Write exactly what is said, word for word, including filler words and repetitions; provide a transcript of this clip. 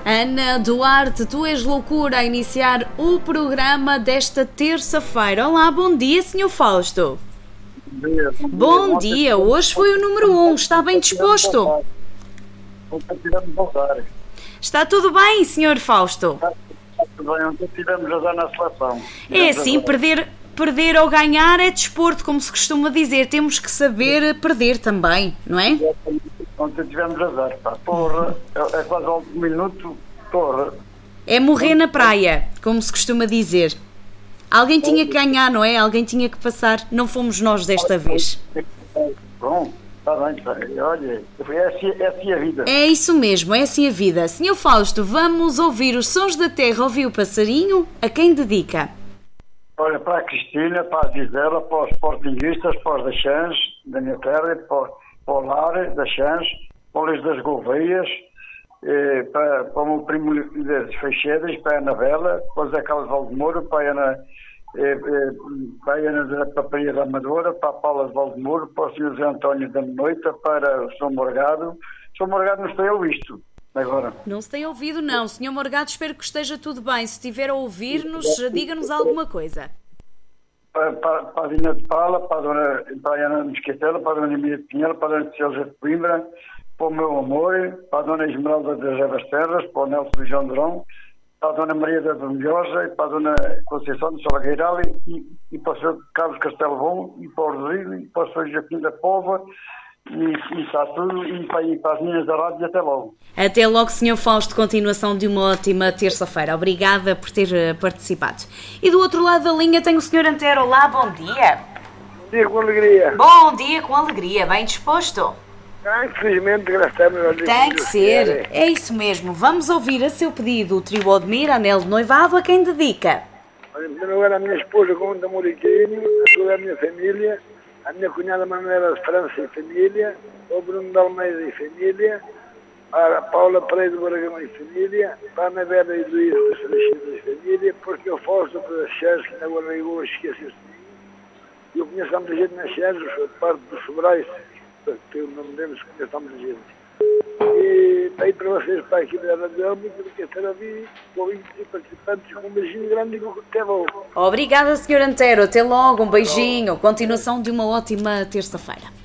Ana Duarte, tu és loucura a iniciar o programa desta terça-feira. Olá, bom dia, senhor Fausto. Bom dia. Bom dia, hoje foi o número um, está bem disposto? Ontem tivemos voltar. Está tudo bem, senhor Fausto? Está tudo bem, ontem tivemos azar na seleção. É assim, perder, perder ou ganhar é desporto, como se costuma dizer. Temos que saber perder também, não é? Ontem tivemos azar, pá. Porra, é, é quase ao último minuto, porra. É morrer na praia, como se costuma dizer. Alguém tinha que ganhar, não é? Alguém tinha que passar. Não fomos nós desta vez. Bom, está bem, pá. Olha, é assim, é assim a vida. É isso mesmo, é assim a vida. senhor Fausto, vamos ouvir os sons da terra, ouvir o passarinho. A quem dedica? Olha, para a Cristina, para a Gisela, para os sportinguistas, para os da Chans, da minha terra, para, para o Lar, da Chans, para os das Gouveias, eh, para, para o meu primo das Feixeiras, para a Anabela, para o Zé Carlos Valdemoro, para a Ana, eh, eh, para a Ana da Paparia da Amadora, para a Paula de Valdemoro, para o senhor Zé António da Noita, para o senhor Morgado. O senhor Morgado não está a ouvir isto agora. Não se tem ouvido, não. senhor Morgado, espero que esteja tudo bem. Se estiver a ouvir-nos, diga-nos alguma coisa. Para, para, para a Dina de Pala, para a Dona para a Ana Mosquetela, para a Dona Emília de Pinheiro, para a Dona Célia de Coimbra, para o meu amor, para a Dona Esmeralda das Evas Terras, para o Nelson do João Durão, para a Dona Maria da Vermelhosa, para a Dona Conceição de Salagueiral e, e para o senhor Carlos Castelo Bom, e para o Rodrigo, e para o senhor Joaquim da Pova, e, e está tudo, e para, e para as meninas da rádio, e até logo. Até logo, senhor Fausto, continuação de uma ótima terça-feira. Obrigada por ter uh, participado. E do outro lado da linha tem o senhor Antero. Olá, bom dia. Bom dia, com alegria. Bom dia, com alegria. Bem disposto? Ah, infelizmente, graças a Deus. Tem que ser. É isso mesmo. Vamos ouvir a seu pedido o trio Odmir, anel de noivado, a quem dedica? Olha, em primeiro lugar, a minha esposa, com o Moriquinho, a toda a minha família, a minha cunhada Manuela de França e família, o Bruno de Almeida e família, a Paula Pereira do Baragão e família, para a Anabela e Luísa das Franciscas e família, porque eu faço para as Xeres, que agora hoje esqueci-se de mim. Eu conheço muita gente nas Xeres, parte dos Sobrais, que eu não me lembro se conheço muita gente. E para ir para vocês, para aqui da Radio, muito do que estar a vir, ouvintes e participantes, com um beijinho grande e até logo. Obrigada, senhor Antero. Até logo. Um beijinho. Continuação de uma ótima terça-feira.